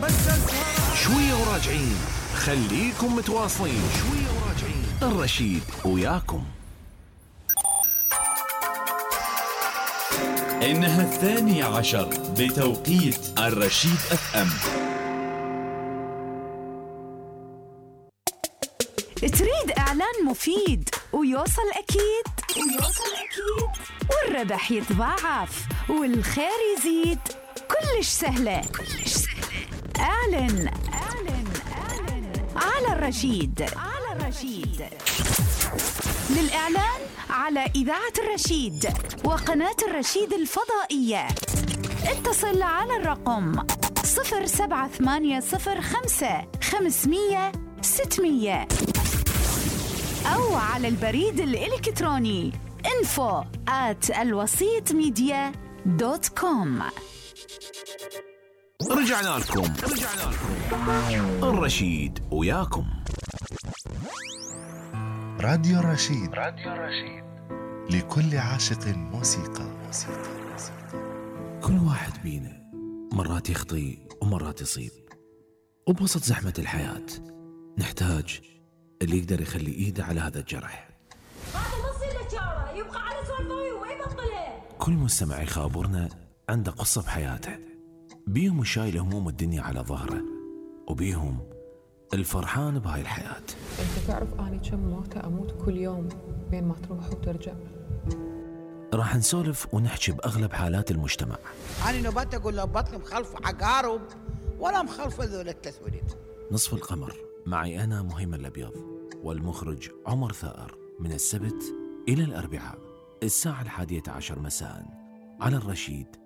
شوية وراجعين، خليكم متواصلين. شوية وراجعين، الرشيد وياكم. إنها 12 بتوقيت الرشيد FM. تريد إعلان مفيد ويوصل أكيد والربح يتضاعف والخير يزيد، كلش سهلة. اعلن على الرشيد. للإعلان على إذاعة الرشيد وقناة الرشيد الفضائية اتصل على الرقم 07805 500 600 أو على البريد الإلكتروني info@alwasitmedia.com. رجعنا لكم. الرشيد وياكم. راديو الرشيد، لكل عاشق موسيقى. كل واحد بينا مرات يخطي ومرات يصيب، وبوسط زحمة الحياة نحتاج اللي يقدر يخلي ايده على هذا الجرح. هذا نص الاشاره يبقى على سولفوي وما يبطلها. كل مستمع يخابرنا عنده قصة بحياته، بيهم شايل هموم الدنيا على ظهره، وبيهم الفرحان بهاي الحياة. انت تعرف اني كم موتة اموت كل يوم بين ما تروح وترجع. راح نسولف ونحكي بأغلب حالات المجتمع. أنا نبات أقول له بطل مخلف عقارب ولا مخلف ذول التسويد. نصف القمر معي أنا مهيمن الأبيض، والمخرج عمر ثائر، من السبت إلى الأربعاء الساعة 11:10 مساء على الرشيد